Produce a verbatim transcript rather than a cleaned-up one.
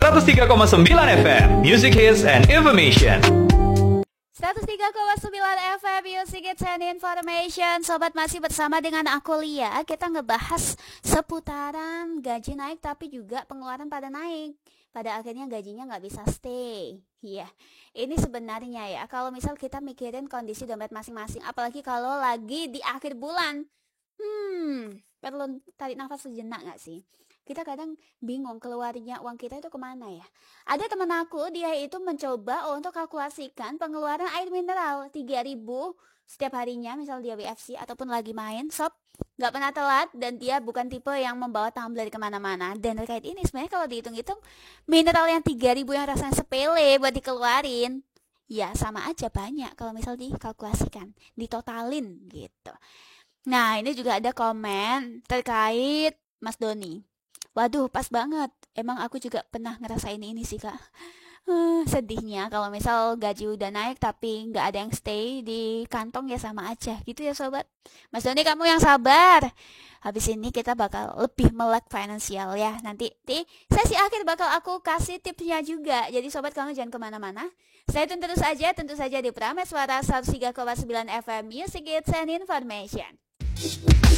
seratus tiga koma sembilan F M, Music Hits and Information. seratus tiga koma sembilan F M Music Hits and Information. Sobat, masih bersama dengan aku Lia. Kita ngebahas seputaran gaji naik tapi juga pengeluaran pada naik. Pada akhirnya gajinya nggak bisa stay. Iya, ini sebenarnya ya, kalau misal kita mikirin kondisi dompet masing-masing, apalagi kalau lagi di akhir bulan, hmm, perlu tarik nafas sejenak nggak sih? Kita kadang bingung keluarnya uang kita itu kemana ya. Ada teman aku, dia itu mencoba untuk kalkulasikan pengeluaran air mineral tiga ribu setiap harinya, misal dia W F C ataupun lagi main shop, gak pernah telat, dan dia bukan tipe yang membawa tumbler kemana-mana. Dan terkait ini sebenarnya kalau dihitung-hitung, mineral yang tiga ribu yang rasanya sepele buat dikeluarin, ya sama aja banyak kalau misal dikalkulasikan, ditotalin gitu. Nah, ini juga ada komen terkait Mas Doni. Waduh, pas banget. Emang aku juga pernah ngerasain ini sih, Kak. Uh, sedihnya kalau misal gaji udah naik tapi nggak ada yang stay di kantong, ya sama aja gitu ya sobat. Mas Doni, kamu yang sabar. Habis ini kita bakal lebih melek finansial ya. Nanti di sesi akhir bakal aku kasih tipsnya juga. Jadi sobat, kamu jangan kemana-mana. Stay tune terus aja, tentu saja di Prameswara seratus tiga koma sembilan F M Music Hits and Information.